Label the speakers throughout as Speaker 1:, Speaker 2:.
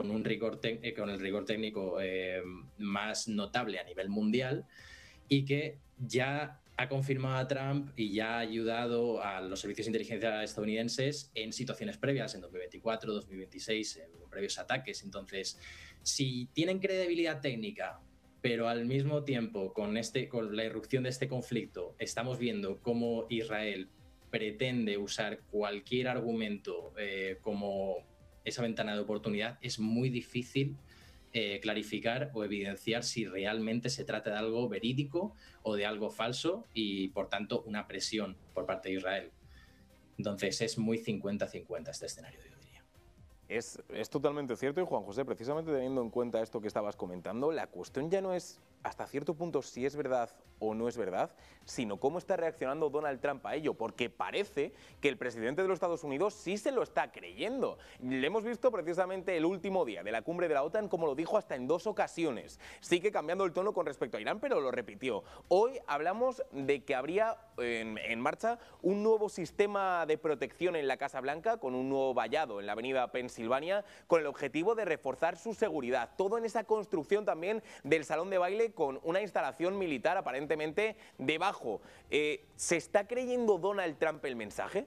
Speaker 1: con con el rigor técnico más notable a nivel mundial, y que ya ha confirmado a Trump y ya ha ayudado a los servicios de inteligencia estadounidenses en situaciones previas, en 2024, 2026, en previos ataques. Entonces, si tienen credibilidad técnica, pero al mismo tiempo con la irrupción de este conflicto estamos viendo cómo Israel pretende usar cualquier argumento como esa ventana de oportunidad, es muy difícil clarificar o evidenciar si realmente se trata de algo verídico o de algo falso y, por tanto, una presión por parte de Israel. Entonces es muy 50-50 este escenario, yo diría.
Speaker 2: Es totalmente cierto, y Juan José, precisamente teniendo en cuenta esto que estabas comentando, la cuestión ya no es hasta cierto punto si es verdad o no es verdad, sino cómo está reaccionando Donald Trump a ello, porque parece que el presidente de los Estados Unidos sí se lo está creyendo. Le hemos visto precisamente el último día de la cumbre de la OTAN, como lo dijo hasta en 2 ocasiones. Sigue cambiando el tono con respecto a Irán, pero lo repitió. Hoy hablamos de que habría en marcha un nuevo sistema de protección en la Casa Blanca, con un nuevo vallado en la avenida Pensilvania, con el objetivo de reforzar su seguridad. Todo en esa construcción también del salón de baile, con una instalación militar aparentemente debajo. ¿Se está creyendo Donald Trump el mensaje?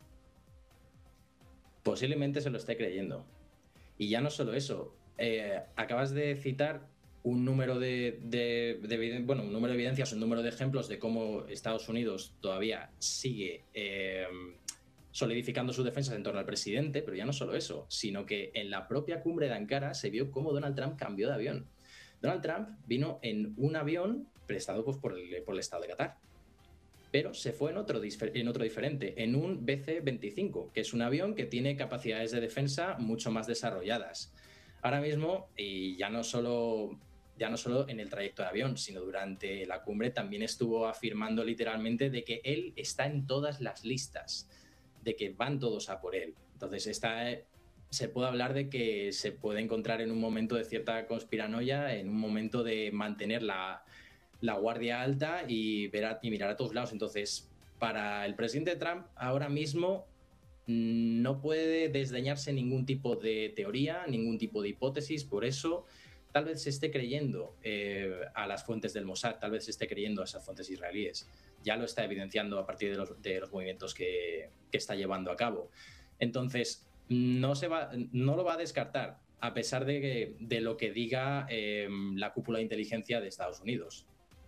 Speaker 1: Posiblemente se lo esté creyendo. Y ya no solo eso, acabas de citar un número de evidencias, un número de ejemplos de cómo Estados Unidos todavía sigue solidificando sus defensas en torno al presidente, pero ya no solo eso, sino que en la propia cumbre de Ankara se vio cómo Donald Trump cambió de avión. Donald Trump vino en un avión prestado por el Estado de Qatar, pero se fue en otro diferente, en un BC-25, que es un avión que tiene capacidades de defensa mucho más desarrolladas. Ahora mismo, y ya no solo en el trayecto de avión, sino durante la cumbre, también estuvo afirmando literalmente de que él está en todas las listas, de que van todos a por él. Entonces se puede hablar de que se puede encontrar en un momento de cierta conspiranoia, en un momento de mantener la guardia alta y mirar a todos lados. Entonces, para el presidente Trump, ahora mismo no puede desdeñarse ningún tipo de teoría, ningún tipo de hipótesis. Por eso, tal vez se esté creyendo a las fuentes del Mossad, tal vez se esté creyendo a esas fuentes israelíes. Ya lo está evidenciando a partir de los movimientos que está llevando a cabo. Entonces, no lo va a descartar, a pesar de lo que diga la cúpula de inteligencia de Estados Unidos.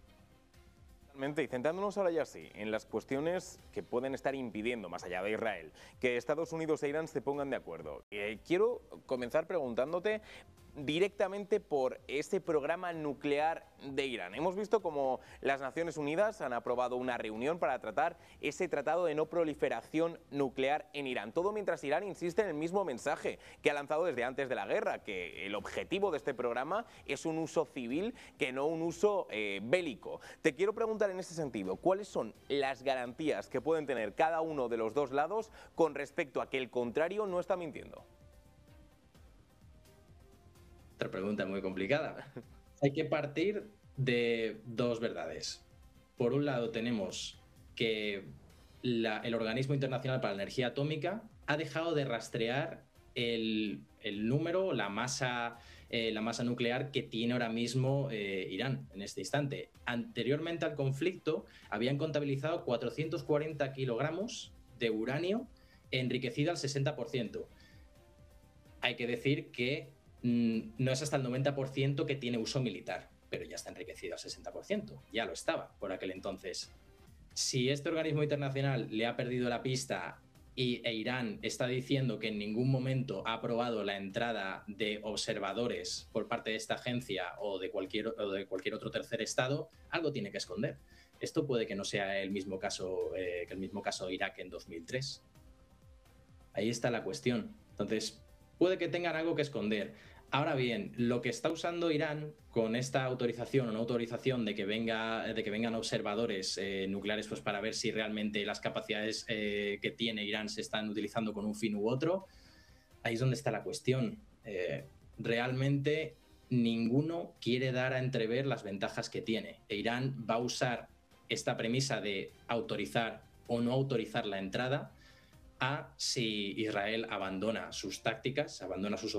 Speaker 2: Y centrándonos ahora ya sí en las cuestiones que pueden estar impidiendo, más allá de Israel, que Estados Unidos e Irán se pongan de acuerdo. Quiero comenzar preguntándote directamente por ese programa nuclear de Irán. Hemos visto cómo las Naciones Unidas han aprobado una reunión para tratar ese tratado de no proliferación nuclear en Irán. Todo mientras Irán insiste en el mismo mensaje que ha lanzado desde antes de la guerra, que el objetivo de este programa es un uso civil, que no un uso bélico. Te quiero preguntar en ese sentido, ¿cuáles son las garantías que pueden tener cada uno de los dos lados con respecto a que el contrario no está mintiendo?
Speaker 1: Otra pregunta muy complicada. Hay que partir de dos verdades. Por un lado, tenemos que el Organismo Internacional para la Energía Atómica ha dejado de rastrear el número, la masa nuclear que tiene ahora mismo Irán en este instante. Anteriormente al conflicto, habían contabilizado 440 kilogramos de uranio enriquecido al 60%. Hay que decir que no es hasta el 90% que tiene uso militar, pero ya está enriquecido al 60%, ya lo estaba por aquel entonces. Si este organismo internacional le ha perdido la pista e Irán está diciendo que en ningún momento ha aprobado la entrada de observadores por parte de esta agencia o de cualquier otro tercer estado, algo tiene que esconder. Esto puede que no sea el mismo caso de Irak en 2003. Ahí está la cuestión. Entonces, puede que tengan algo que esconder. Ahora bien, lo que está usando Irán con esta autorización o no autorización de que vengan observadores nucleares, pues para ver si realmente las capacidades que tiene Irán se están utilizando con un fin u otro, ahí es donde está la cuestión. Realmente ninguno quiere dar a entrever las ventajas que tiene. E Irán va a usar esta premisa de autorizar o no autorizar la entrada a si Israel abandona sus tácticas, abandona sus